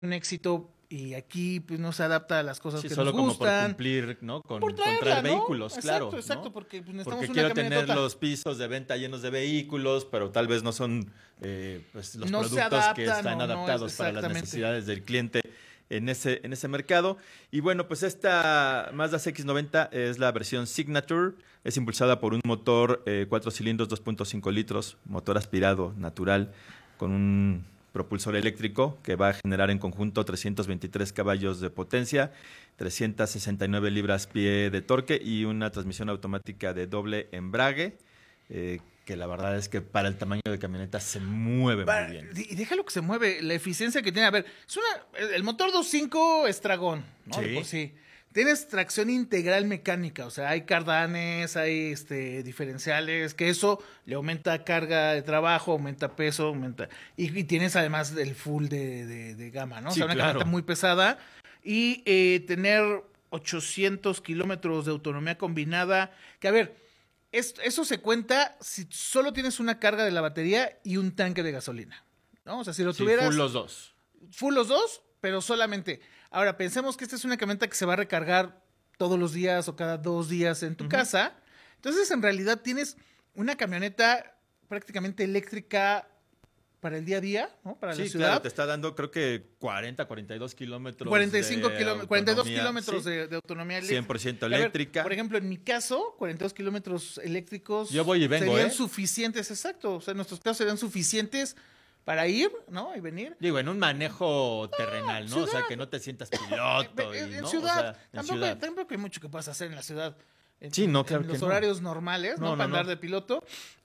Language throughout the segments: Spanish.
un éxito y aquí pues no se adapta a las cosas Sí, que solo nos como por gustan. cumplir, ¿no? Con Por traer traerla, ¿no? vehículos, claro. Exacto, exacto, ¿no? porque pues, necesitamos Porque una quiero tener camionetota. los pisos de venta llenos de vehículos, pero tal vez no son pues, los No se productos que adaptan están o no es adaptados para las exactamente. necesidades del cliente en ese mercado. Y bueno, pues esta Mazda CX-90 es la versión Signature. Es impulsada por un motor 4 cilindros, 2.5 litros, motor aspirado natural, con un propulsor eléctrico que va a generar en conjunto 323 caballos de potencia, 369 libras-pie de torque y una transmisión automática de doble embrague, que la verdad es que para el tamaño de camioneta se mueve muy bien. Y déjalo que se mueve, la eficiencia que tiene. A ver, el motor 2.5 es dragón, ¿no? Sí. De por sí. Tienes tracción integral mecánica, o sea, hay cardanes, hay diferenciales, que eso le aumenta carga de trabajo, aumenta peso, y tienes además el full de gama, ¿no? O Sí, sea, una claro. camioneta muy pesada y tener 800 kilómetros de autonomía combinada, que a ver, eso se cuenta si solo tienes una carga de la batería y un tanque de gasolina, ¿no? O sea, si lo Sí, tuvieras... full los dos. Full los dos, pero solamente. Ahora, pensemos que esta es una camioneta que se va a recargar todos los días o cada 2 días en tu casa. Entonces, en realidad, tienes una camioneta prácticamente eléctrica para el día a día, ¿no? Para la Sí, ciudad. claro, te está dando creo que 40, 42 kilómetros 45 de kilómetros, 42 autonomía, kilómetros sí, de autonomía eléctrica. 100% A ver, eléctrica. por ejemplo, en mi caso, 42 kilómetros eléctricos Yo voy y vengo, serían suficientes, exacto. O sea, en nuestros casos serían suficientes para ir, ¿no? Y venir. Digo, en un manejo terrenal, ¿no? O sea, ciudad. que no te sientas piloto. En ¿no? ciudad, O sea, en ciudad. tampoco hay mucho que puedas hacer en la ciudad. Sí, no, claro en que los no. horarios normales, ¿no? No, Para no, andar no. de piloto.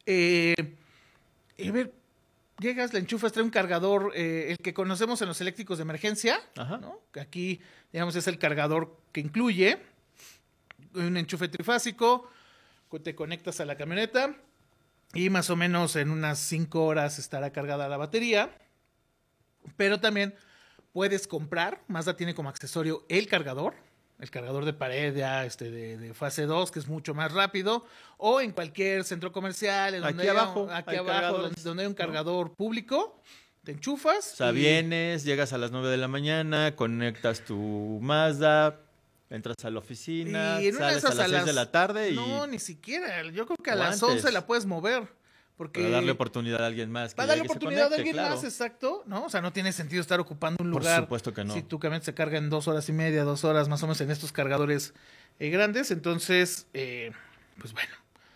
A ver, llegas, la enchufas, trae un cargador, el que conocemos en los eléctricos de emergencia, Ajá. ¿no? Que aquí, digamos, es el cargador que incluye un enchufe trifásico, te conectas a la camioneta y más o menos en unas 5 horas estará cargada la batería. Pero también puedes comprar, Mazda tiene como accesorio el cargador de pared ya de fase 2, que es mucho más rápido, o en cualquier centro comercial, en donde Aquí abajo hay abajo, cargadores, donde hay un ¿no? cargador público, te enchufas. O sea, vienes, llegas a las 9 de la mañana, conectas tu Mazda, entras a la oficina, y en una de sales a esas las 6 de la tarde y No, ni siquiera. Yo creo que a O las antes. 11 la puedes mover. Porque para darle oportunidad a alguien más que para darle llegue y se oportunidad a conecte, alguien claro. más, exacto, ¿no? O sea, no tiene sentido estar ocupando un Por lugar. supuesto que no. Si tu camioneta se carga en 2 horas y media, 2 horas, más o menos en estos cargadores grandes. Entonces, pues bueno.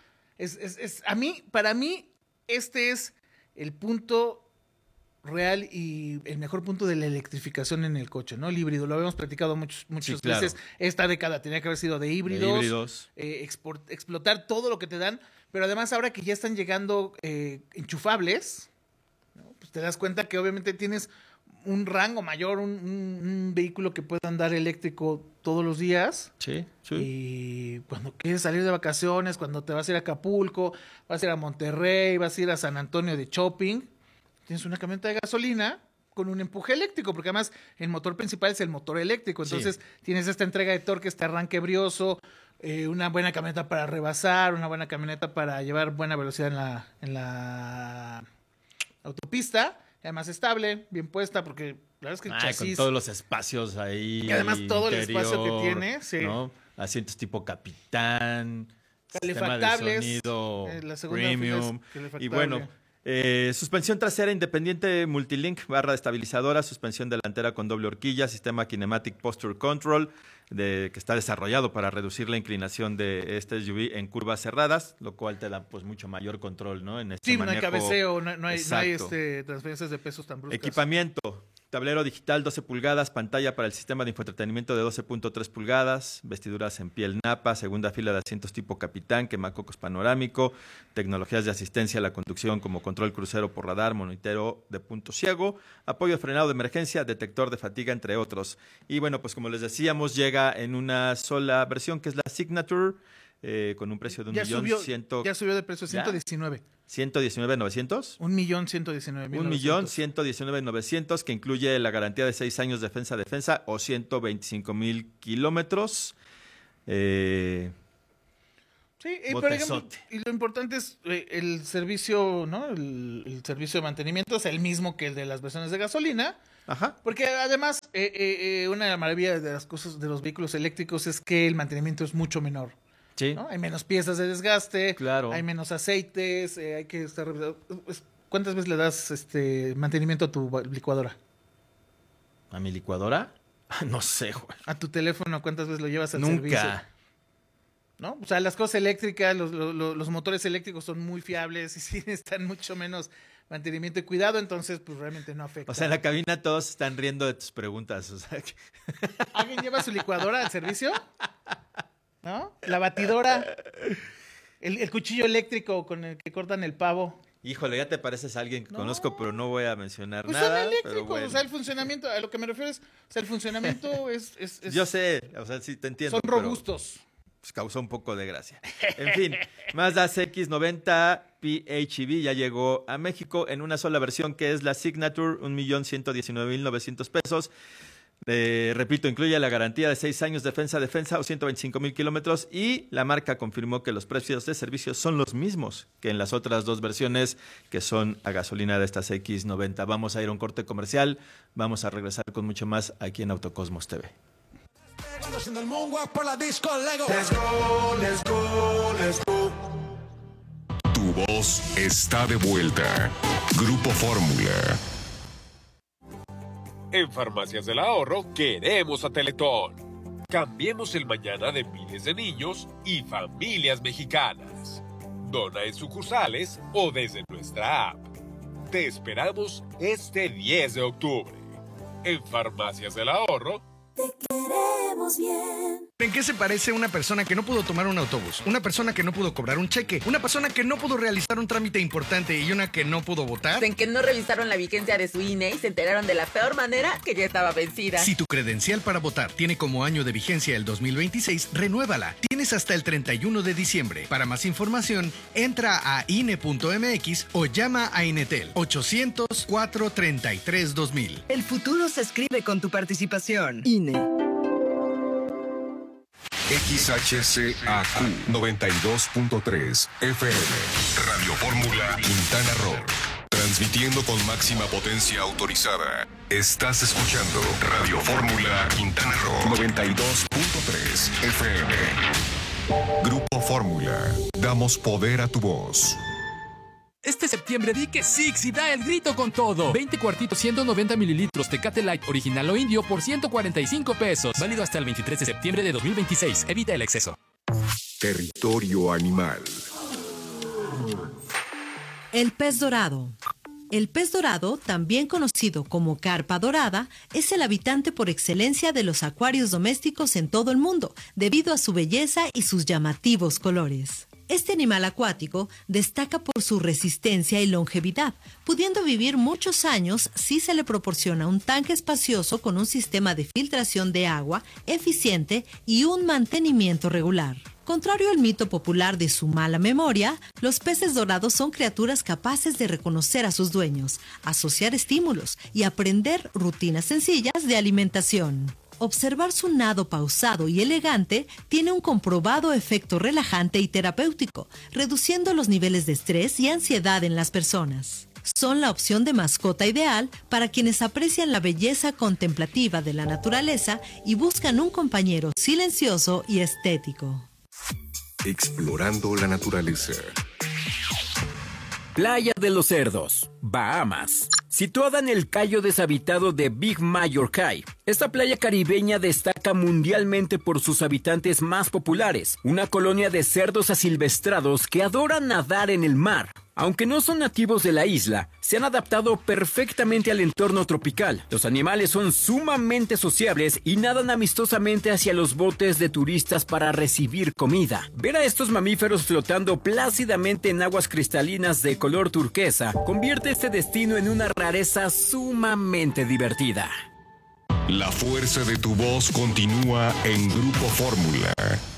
Para mí, este es el punto real y el mejor punto de la electrificación en el coche, ¿no? El híbrido, lo habíamos platicado muchas Sí, claro. veces. Esta década tenía que haber sido de híbridos. De híbridos. Explotar todo lo que te dan, pero además ahora que ya están llegando enchufables, ¿no? Pues te das cuenta que obviamente tienes un rango mayor, un vehículo que pueda andar eléctrico todos los días. Sí, sí. Y cuando quieres salir de vacaciones, cuando te vas a ir a Acapulco, vas a ir a Monterrey, vas a ir a San Antonio de shopping, tienes una camioneta de gasolina con un empuje eléctrico, porque además el motor principal es el motor eléctrico, entonces Sí. tienes esta entrega de torque, este arranque brioso, una buena camioneta para rebasar, una buena camioneta para llevar buena velocidad en la autopista, además estable, bien puesta, porque la verdad es que el chasis... Con todos los espacios ahí. Y además todo el interior, espacio que tiene, sí. ¿no? Asientos tipo capitán, sistema de Calefactables, sonido la segunda premium. fila es calefactable. Y bueno, suspensión trasera independiente multilink, barra estabilizadora, suspensión delantera con doble horquilla, sistema Kinematic Posture Control, que está desarrollado para reducir la inclinación de este SUV en curvas cerradas, lo cual te da pues mucho mayor control, ¿no? En este Sí, no hay manejo. cabeceo, no hay Exacto. transferencias de pesos tan bruscas. Equipamiento. Tablero digital 12 pulgadas, pantalla para el sistema de infoentretenimiento de 12.3 pulgadas, vestiduras en piel napa, segunda fila de asientos tipo capitán, quemacocos panorámico, tecnologías de asistencia a la conducción como control crucero por radar, monitoreo de punto ciego, apoyo de frenado de emergencia, detector de fatiga, entre otros. Y bueno, pues como les decíamos, llega en una sola versión que es la Signature, con un precio de Ya subió de precio, ¿Ya? 119. 119,900. 1,119,900. 1,119,900, que incluye la garantía de 6 años defensa o 125,000 kilómetros. Sí, y por ejemplo, Botezote. y lo importante es el servicio, ¿no? El servicio de mantenimiento es el mismo que el de las versiones de gasolina. Ajá. Porque además, una de las maravillas de las cosas de los vehículos eléctricos es que el mantenimiento es mucho menor. Sí. ¿No? Hay menos piezas de desgaste, Claro. hay menos aceites, hay que estar... ¿Cuántas veces le das mantenimiento a tu licuadora? ¿A mi licuadora? No sé, güey. ¿A tu teléfono cuántas veces lo llevas al servicio? Nunca. ¿No? O sea, las cosas eléctricas, los motores eléctricos son muy fiables y sí están mucho menos mantenimiento y cuidado, entonces pues realmente no afecta. O sea, en la cabina todos están riendo de tus preguntas. O sea, que... ¿Alguien lleva su licuadora al servicio? ¿No? La batidora, el cuchillo eléctrico con el que cortan el pavo. Híjole, ya te pareces a alguien que conozco, pero no voy a mencionar Pues nada. son eléctricos, pero bueno. o sea, el funcionamiento, a lo que me refiero es, o sea, el funcionamiento es Yo sé, o sea, sí te entiendo. son robustos. Pues causó un poco de gracia. En fin, Mazda CX-90 PHEV ya llegó a México en una sola versión, que es la Signature, 1,119,900 pesos. Repito, incluye la garantía de 6 años defensa o 125,000 kilómetros, y la marca confirmó que los precios de servicio son los mismos que en las otras dos versiones que son a gasolina de esta CX-90. Vamos a ir a un corte comercial, vamos a regresar con mucho más aquí en Autocosmos TV. Haciendo el moonwalk por la disco Lego. Let's go, let's go, let's go. Tu voz está de vuelta. Grupo Fórmula. En Farmacias del Ahorro queremos a Teletón. Cambiemos el mañana de miles de niños y familias mexicanas. Dona en sucursales o desde nuestra app. Te esperamos este 10 de octubre. En Farmacias del Ahorro. Te queremos bien. ¿En qué se parece una persona que no pudo tomar un autobús? Una persona que no pudo cobrar un cheque, una persona que no pudo realizar un trámite importante y una que no pudo votar. En que no revisaron la vigencia de su INE y se enteraron de la peor manera que ya estaba vencida. Si tu credencial para votar tiene como año de vigencia el 2026, renuévala. Tienes hasta el 31 de diciembre. Para más información, entra a INE.mx o llama a Inetel 800-433-2000. El futuro se escribe con tu participación. INE. XHCAQ 92.3 FM. Radio Fórmula Quintana Roo. Transmitiendo con máxima potencia autorizada. Estás escuchando Radio Fórmula Quintana Roo 92.3 FM. Grupo Fórmula. Damos poder a tu voz. Este septiembre di que Six y da el grito con todo. 20 cuartitos 190 mililitros Tecate Light original o indio por 145 pesos. Válido hasta el 23 de septiembre de 2026. Evita el exceso. Territorio animal. El pez dorado. El pez dorado, también conocido como carpa dorada, es el habitante por excelencia de los acuarios domésticos en todo el mundo, debido a su belleza y sus llamativos colores. Este animal acuático destaca por su resistencia y longevidad, pudiendo vivir muchos años si se le proporciona un tanque espacioso con un sistema de filtración de agua eficiente y un mantenimiento regular. Contrario al mito popular de su mala memoria, los peces dorados son criaturas capaces de reconocer a sus dueños, asociar estímulos y aprender rutinas sencillas de alimentación. Observar su nado pausado y elegante tiene un comprobado efecto relajante y terapéutico, reduciendo los niveles de estrés y ansiedad en las personas. Son la opción de mascota ideal para quienes aprecian la belleza contemplativa de la naturaleza y buscan un compañero silencioso y estético. Explorando la naturaleza. Playa de los Cerdos, Bahamas. Situada en el cayo deshabitado de Big Major Cay, esta playa caribeña destaca mundialmente por sus habitantes más populares, una colonia de cerdos asilvestrados que adoran nadar en el mar. Aunque no son nativos de la isla, se han adaptado perfectamente al entorno tropical. Los animales son sumamente sociables y nadan amistosamente hacia los botes de turistas para recibir comida. Ver a estos mamíferos flotando plácidamente en aguas cristalinas de color turquesa convierte este destino en una rareza sumamente divertida. La fuerza de tu voz continúa en Grupo Fórmula.